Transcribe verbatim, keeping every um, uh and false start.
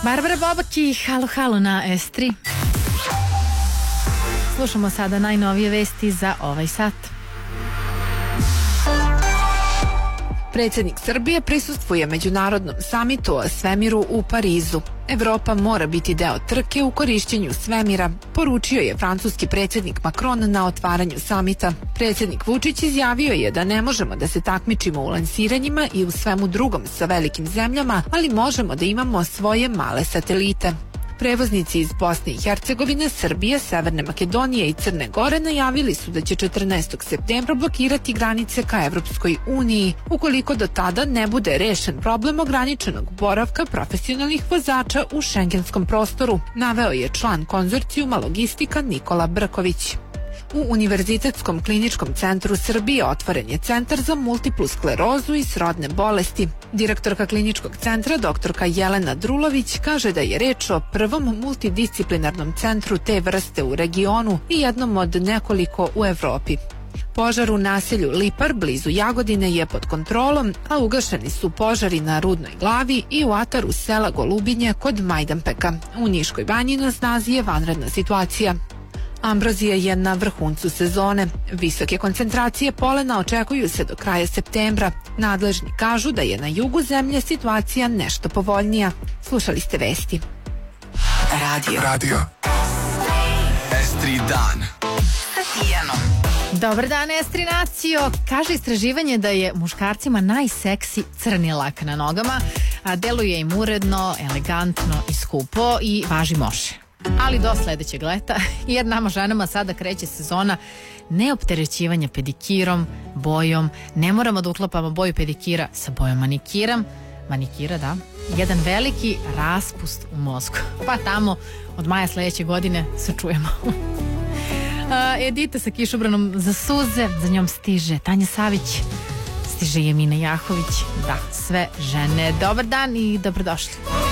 Barbara Bobaki, halo halo na es tri. Slušamo sada najnovije vesti za ovaj sat. Predsjednik Srbije prisustvuje međunarodnom samitu o svemiru u Parizu. Evropa mora biti deo trke u korišćenju svemira, poručio je francuski predsjednik Macron na otvaranju samita. Predsjednik Vučić izjavio je da ne možemo da se takmičimo u lansiranjima i u svemu drugom sa velikim zemljama, ali možemo da imamo svoje male satelite. Prevoznici iz Bosne i Hercegovine, Srbije, Severne Makedonije i Crne Gore najavili su da će četrnaestog septembra blokirati granice ka Evropskoj uniji, ukoliko do tada ne bude rešen problem ograničenog boravka profesionalnih vozača u šengenskom prostoru, naveo je član konzorcijuma logistika Nikola Brković. U Univerzitetskom kliničkom centru Srbije otvoren je centar za multiplu sklerozu i srodne bolesti. Direktorka kliničkog centra, doktorka Jelena Drulović, kaže da je reč o prvom multidisciplinarnom centru te vrste u regionu i jednom od nekoliko u Evropi. Požar u naselju Lipar blizu Jagodine je pod kontrolom, a ugašeni su požari na Rudnoj glavi i u ataru sela Golubinje kod Majdanpeka. U Niškoj banji na snazi je vanredna situacija. Ambrozija je na vrhuncu sezone. Visoke koncentracije polena očekuju se do kraja septembra. Nadležni kažu da je na jugu zemlje situacija nešto povoljnija. Slušali ste vesti. Radio. Radio. es tri dan. Sa Tijanom. Dobar dan, es tri nacijo. Kaže istraživanje da je muškarcima najseksi crni lak na nogama, a deluje im uredno, elegantno i skupo i važi može. Ali do sledećeg leta, jer nama ženama sada kreće sezona neopterećivanja pedikirom, bojom. Ne moramo da uklapamo boju pedikira sa bojom manikira. Manikira, da. Jedan veliki raspust u mozgu. Pa tamo od maja sledeće godine se čujemo. Edita sa kišobranom za suze, za njom stiže Tanja Savić, stiže i Emina Jahović. Da, sve žene. Dobar dan i dobrodošli.